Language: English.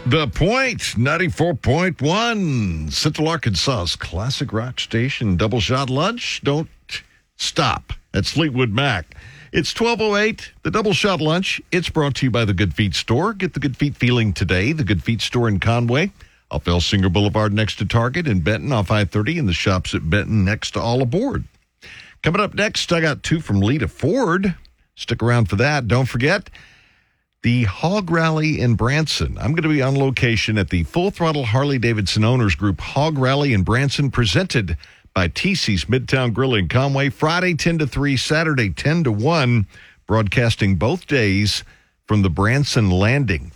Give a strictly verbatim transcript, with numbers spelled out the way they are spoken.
The Point, ninety-four point one, Central Arkansas's classic rock station. Double shot lunch. Don't stop. That's Fleetwood Mac. It's twelve oh eight, the Double Shot Lunch. It's brought to you by the Good Feet Store. Get the Good Feet feeling today. The Good Feet Store in Conway, off Elsinger Boulevard next to Target, in Benton off I thirty, and the shops at Benton next to All Aboard. Coming up next, I got two from Lita Ford. Stick around for that. Don't forget the Hog Rally in Branson. I'm going to be on location at the Full Throttle Harley-Davidson Owners Group Hog Rally in Branson, presented by T C's Midtown Grill in Conway. Friday ten to three, Saturday ten to one, broadcasting both days from the Branson Landing.